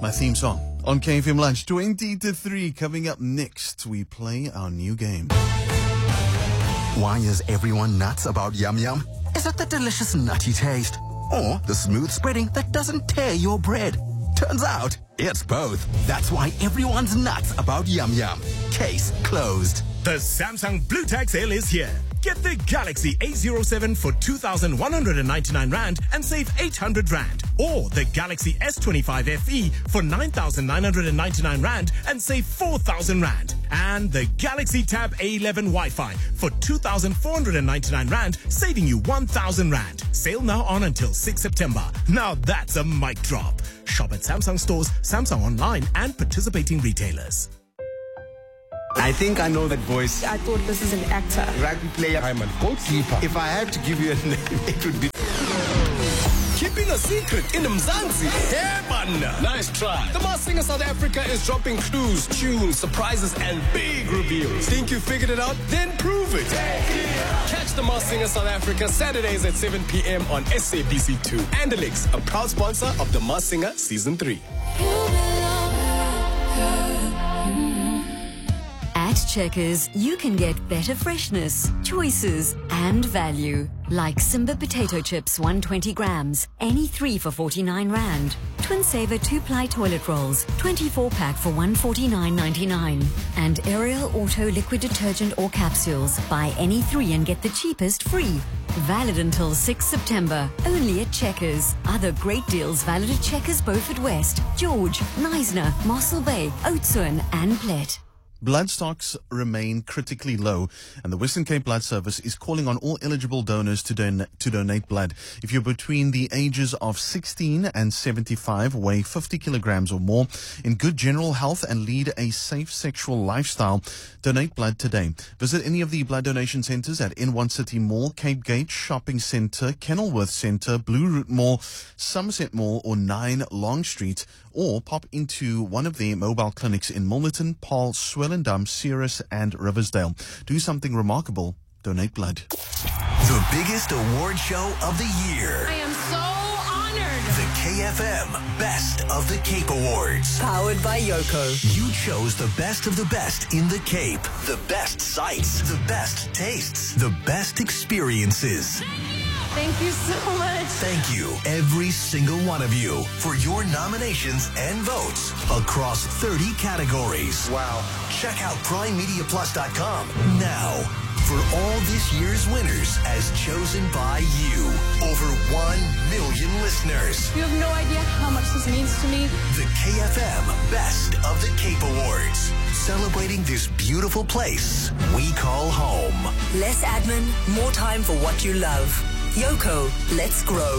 My theme song on KFM Lunch, 20 to 3. Coming up next, we play our new game. Why is everyone nuts about Yum Yum? Is it the delicious nutty taste? Or the smooth spreading that doesn't tear your bread? Turns out, it's both. That's why everyone's nuts about Yum Yum. Case closed. The Samsung Blue Tag sale is here. Get the Galaxy A07 for 2,199 Rand and save 800 Rand. Or the Galaxy S25 FE for 9,999 Rand and save 4,000 Rand. And the Galaxy Tab A11 Wi-Fi for 2,499 Rand, saving you 1,000 Rand. Sale now on until 6 September. Now that's a mic drop. Shop at Samsung stores, Samsung online and participating retailers. I think I know that voice. I thought this is an actor. Rugby player. I'm a goalkeeper. If I had to give you a name, it would be... Keeping a secret in Mzansi. Hey, man. Nice try. The Masked Singer South Africa is dropping clues, tunes, surprises, and big reveals. Think you figured it out? Then prove it. Catch The Masked Singer South Africa Saturdays at 7 p.m. on SABC2. Andalix, a proud sponsor of The Masked Singer Season 3. At Checkers, you can get better freshness, choices, and value. Like Simba potato chips, 120 grams, any 3 for 49 Rand. Twin Saver 2-ply toilet rolls, 24-pack for 149.99. And Ariel Auto liquid detergent or capsules, buy any 3 and get the cheapest free. Valid until 6 September, only at Checkers. Other great deals valid at Checkers Beaufort West, George, Knysna, Mossel Bay, Oudtshoorn, and Plet. Blood stocks remain critically low, and the Western Cape Blood Service is calling on all eligible donors to donate blood. If you're between the ages of 16 and 75, weigh 50 kilograms or more, in good general health and lead a safe sexual lifestyle, donate blood today. Visit any of the blood donation centers at N1 City Mall, Cape Gate Shopping Center, Kenilworth Center, Blue Route Mall, Somerset Mall, or 9 Long Street, or pop into one of their mobile clinics in Milnerton, Paarl, Swellendam, Ceres, and Riversdale. Do something remarkable. Donate blood. The biggest award show of the year. I am so honored. The KFM Best of the Cape Awards. Powered by Yoko. You chose the best of the best in the Cape. The best sights, the best tastes, the best experiences. Thank you so much. Thank you, every single one of you, for your nominations and votes across 30 categories. Wow. Check out PrimeMediaPlus.com now for all this year's winners as chosen by you. Over 1 million listeners. You have no idea how much this means to me. The KFM Best of the Cape Awards. Celebrating this beautiful place we call home. Less admin, more time for what you love. Yoko, let's grow.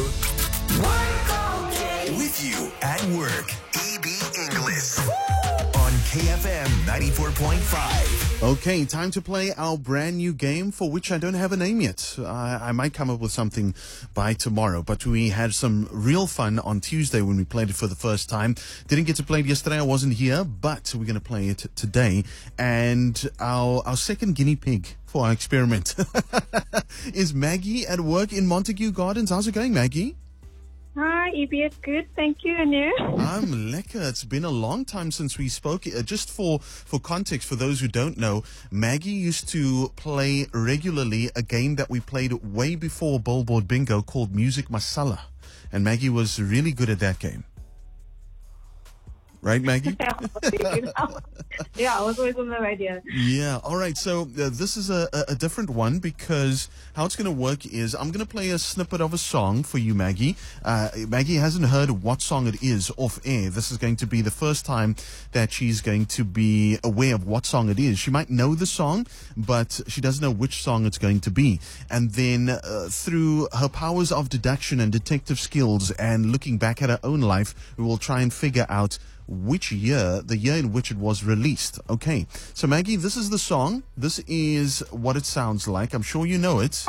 With you at work, EB English. On KFM 94.5. Okay, time to play our brand new game for which I don't have a name yet. I might come up with something by tomorrow, but we had some real fun on Tuesday when we played it for the first time. Didn't get to play it yesterday, I wasn't here, but we're going to play it today. And our second guinea pig for our experiment is Maggie at work in Montague Gardens. How's it going, Maggie? Hi, EBS, good. Thank you. And you? I'm lekker. It's been a long time since we spoke. Just for context, for those who don't know, Maggie used to play regularly a game that we played way before Billboard Bingo called Music Masala. And Maggie was really good at that game. Right, Maggie? Yeah, I was always on the radio. Yeah. All right. So this is a different one because how it's going to work is I'm going to play a snippet of a song for you, Maggie. Maggie hasn't heard what song it is off air. This is going to be the first time that she's going to be aware of what song it is. She might know the song, but she doesn't know which song it's going to be. And then through her powers of deduction and detective skills and looking back at her own life, we will try and figure out which year, the year in which it was released. Okay, so Maggie, this is the song. This is what it sounds like. I'm sure you know it.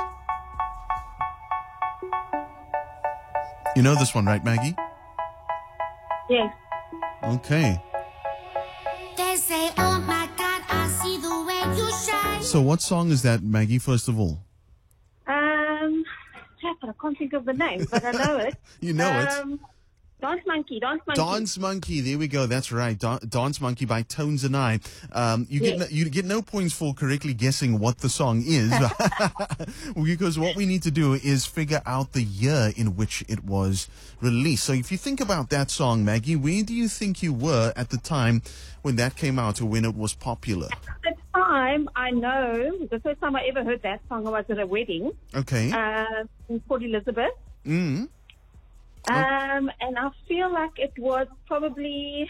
You know this one, right, Maggie? Yes. Okay. They say, oh my God, I see the way you shine. So what song is that, Maggie, first of all? I can't think of the name, but I know it. You know it? Dance Monkey. Dance Monkey, there we go. That's right. Dance Monkey by Tones and I. You get no points for correctly guessing what the song is, because what we need to do is figure out the year in which it was released. So if you think about that song, Maggie, where do you think you were at the time when that came out or when it was popular? At the time, I know the first time I ever heard that song was at a wedding. Okay. In Port Elizabeth. Mm. And I feel like it was probably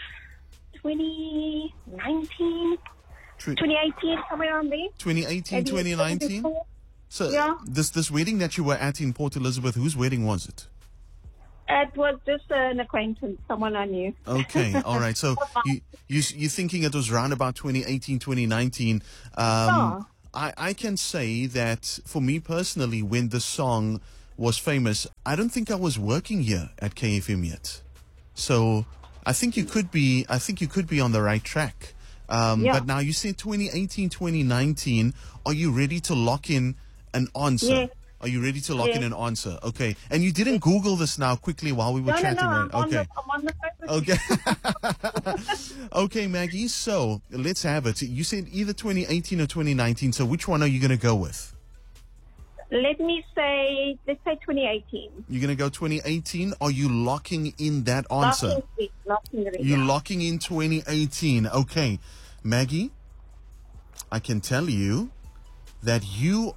2019, 2018, somewhere around there. 2018, 2019? So yeah. This wedding that you were at in Port Elizabeth, whose wedding was it? It was just an acquaintance, someone I knew. Okay, all right. So you're thinking it was around about 2018, 2019. I can say that for me personally, when the song was famous, I don't think I was working here at KFM yet. So I think you could be on the right track. But now you said 2018, 2019. Are you ready to lock in an answer? Yes. Are you ready to lock in an answer? Okay. And you didn't Google this now quickly while we were chatting, right? Okay. I'm on the phone. Okay. Okay, Maggie. So let's have it. You said either 2018 or 2019. So which one are you going to go with? Let's say 2018. You're going to go 2018. Are you locking in that answer? You're locking in 2018. Okay. Maggie, I can tell you that you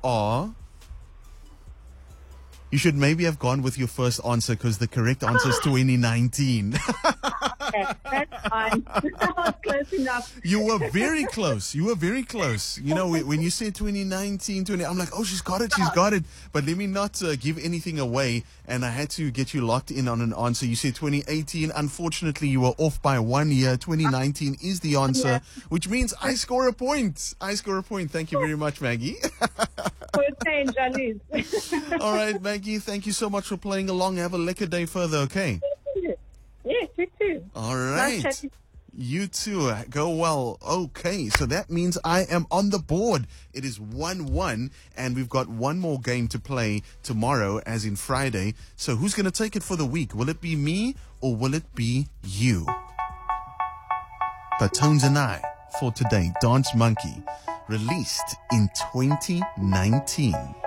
should maybe have gone with your first answer because the correct answer is 2019. That's fine. That was close enough. You were very close. You know, when you said 2019, I'm like, oh, she's got it. But let me not give anything away. And I had to get you locked in on an answer. You said 2018. Unfortunately, you were off by 1 year. 2019 is the answer, which means I score a point. Thank you very much, Maggie. For a change, I lose. All right, Maggie, thank you so much for playing along. Have a lekker day further, okay? Yes, you too. All right. Nice. You too. Go well. Okay, so that means I am on the board. It is 1-1, and we've got one more game to play tomorrow, as in Friday. So who's going to take it for the week? Will it be me or will it be you? But Tones and I for today, Dance Monkey, released in 2019.